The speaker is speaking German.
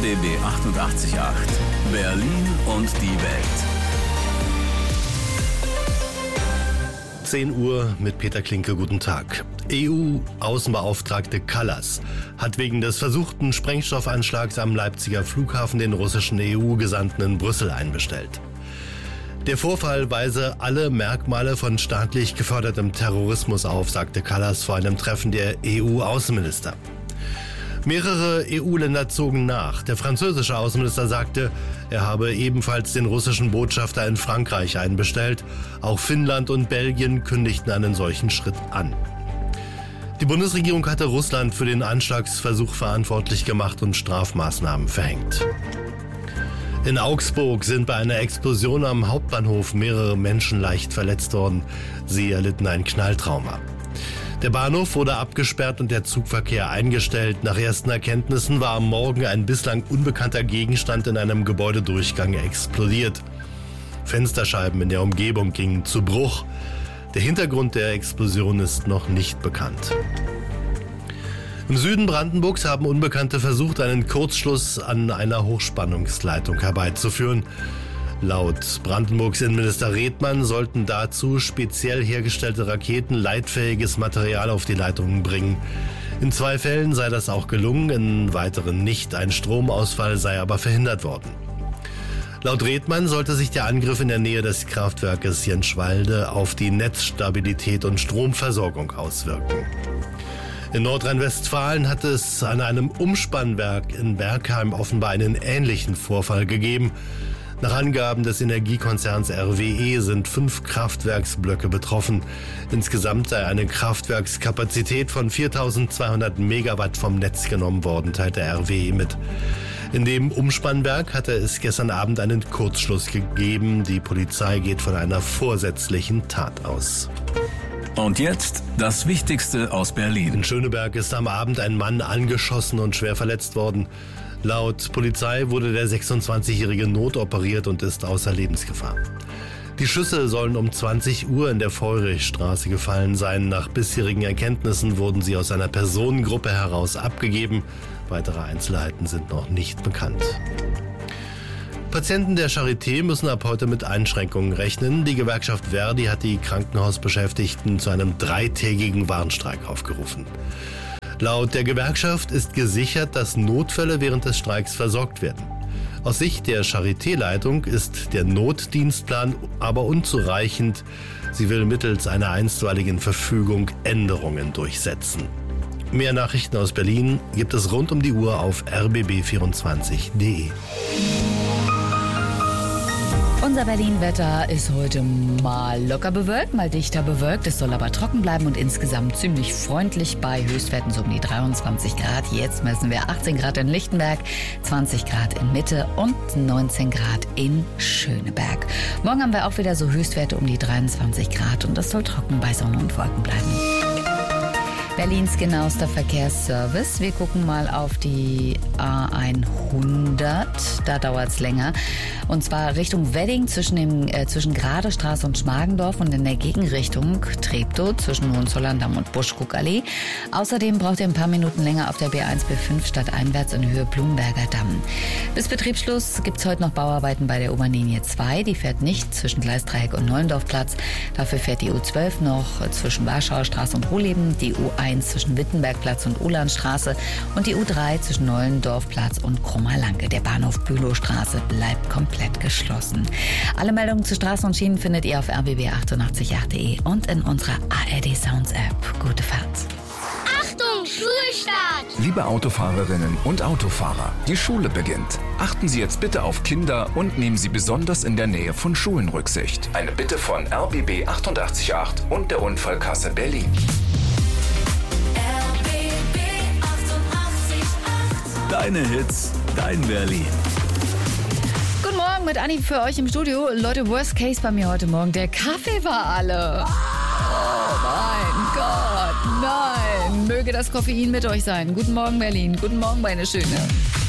RBB 88.8 Berlin und die Welt. 10 Uhr mit Peter Klinke, guten Tag. EU-Außenbeauftragte Kallas hat wegen des versuchten Sprengstoffanschlags am Leipziger Flughafen den russischen EU-Gesandten in Brüssel einbestellt. Der Vorfall weise alle Merkmale von staatlich gefördertem Terrorismus auf, sagte Kallas vor einem Treffen der EU-Außenminister. Mehrere EU-Länder zogen nach. Der französische Außenminister sagte, er habe ebenfalls den russischen Botschafter in Frankreich einbestellt. Auch Finnland und Belgien kündigten einen solchen Schritt an. Die Bundesregierung hatte Russland für den Anschlagsversuch verantwortlich gemacht und Strafmaßnahmen verhängt. In Augsburg sind bei einer Explosion am Hauptbahnhof mehrere Menschen leicht verletzt worden. Sie erlitten ein Knalltrauma. Der Bahnhof wurde abgesperrt und der Zugverkehr eingestellt. Nach ersten Erkenntnissen war am Morgen ein bislang unbekannter Gegenstand in einem Gebäudedurchgang explodiert. Fensterscheiben in der Umgebung gingen zu Bruch. Der Hintergrund der Explosion ist noch nicht bekannt. Im Süden Brandenburgs haben Unbekannte versucht, einen Kurzschluss an einer Hochspannungsleitung herbeizuführen. Laut Brandenburgs Innenminister Redmann sollten dazu speziell hergestellte Raketen leitfähiges Material auf die Leitungen bringen. In 2 Fällen sei das auch gelungen, in weiteren nicht. Ein Stromausfall sei aber verhindert worden. Laut Redmann sollte sich der Angriff in der Nähe des Kraftwerkes Jenschwalde auf die Netzstabilität und Stromversorgung auswirken. In Nordrhein-Westfalen hat es an einem Umspannwerk in Bergheim offenbar einen ähnlichen Vorfall gegeben. Nach Angaben des Energiekonzerns RWE sind 5 Kraftwerksblöcke betroffen. Insgesamt sei eine Kraftwerkskapazität von 4.200 Megawatt vom Netz genommen worden, teilte RWE mit. In dem Umspannwerk hatte es gestern Abend einen Kurzschluss gegeben. Die Polizei geht von einer vorsätzlichen Tat aus. Und jetzt das Wichtigste aus Berlin. In Schöneberg ist am Abend ein Mann angeschossen und schwer verletzt worden. Laut Polizei wurde der 26-Jährige notoperiert und ist außer Lebensgefahr. Die Schüsse sollen um 20 Uhr in der Feurichstraße gefallen sein. Nach bisherigen Erkenntnissen wurden sie aus einer Personengruppe heraus abgegeben. Weitere Einzelheiten sind noch nicht bekannt. Patienten der Charité müssen ab heute mit Einschränkungen rechnen. Die Gewerkschaft Verdi hat die Krankenhausbeschäftigten zu einem 3-tägigen Warnstreik aufgerufen. Laut der Gewerkschaft ist gesichert, dass Notfälle während des Streiks versorgt werden. Aus Sicht der Charité-Leitung ist der Notdienstplan aber unzureichend. Sie will mittels einer einstweiligen Verfügung Änderungen durchsetzen. Mehr Nachrichten aus Berlin gibt es rund um die Uhr auf rbb24.de. Unser Berlin-Wetter ist heute mal locker bewölkt, mal dichter bewölkt. Es soll aber trocken bleiben und insgesamt ziemlich freundlich bei Höchstwerten so um die 23 Grad. Jetzt messen wir 18 Grad in Lichtenberg, 20 Grad in Mitte und 19 Grad in Schöneberg. Morgen haben wir auch wieder so Höchstwerte um die 23 Grad und es soll trocken bei Sonne und Wolken bleiben. Berlins genauester Verkehrsservice. Wir gucken mal auf die A100. Da dauert es länger. Und zwar Richtung Wedding zwischen Gradestraße und Schmargendorf und in der Gegenrichtung Treptow zwischen Hohenzollern-Damm und Buschkuckallee. Außerdem braucht ihr ein paar Minuten länger auf der B1, B5 stadteinwärts in Höhe Blumberger Damm. Bis Betriebsschluss gibt es heute noch Bauarbeiten bei der U-Bahn-Linie 2. Die fährt nicht zwischen Gleisdreieck und Neulendorfplatz. Dafür fährt die U12 noch zwischen Warschauer Straße und Ruhleben, die U1 zwischen Wittenbergplatz und Ulandstraße und die U3 zwischen Neulendorfplatz und Krummerlanke. Der Bahnhof Bülowstraße bleibt komplett geschlossen. Alle Meldungen zu Straßen und Schienen findet ihr auf rbb888.de und in unserer ARD Sounds App. Gute Fahrt. Achtung, Schulstart! Liebe Autofahrerinnen und Autofahrer, die Schule beginnt. Achten Sie jetzt bitte auf Kinder und nehmen Sie besonders in der Nähe von Schulen Rücksicht. Eine Bitte von RBB 88.8 und der Unfallkasse Berlin. Deine Hits, dein Berlin. Guten Morgen mit Anni für euch im Studio. Leute, Worst Case bei mir heute Morgen. Der Kaffee war alle. Oh mein Gott, nein. Möge das Koffein mit euch sein. Guten Morgen, Berlin. Guten Morgen, meine Schöne.